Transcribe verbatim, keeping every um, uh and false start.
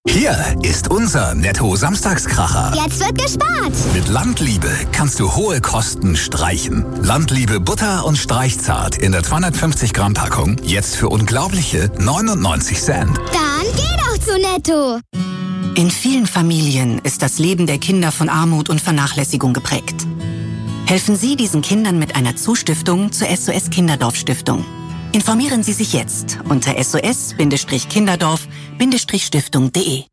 Hier ist unser Netto-Samstagskracher. Jetzt wird gespart. Mit Landliebe kannst du hohe Kosten streichen. Landliebe Butter und Streichzart in der zweihundertfünfzig Gramm Packung jetzt für unglaubliche neunundneunzig Cent. Dann geh doch zu Netto. In vielen Familien ist das Leben der Kinder von Armut und Vernachlässigung geprägt. Helfen Sie diesen Kindern mit einer Zustiftung zur S O S Kinderdorf Stiftung. Informieren Sie sich jetzt unter S O S Kinderdorf Stiftung punkt de.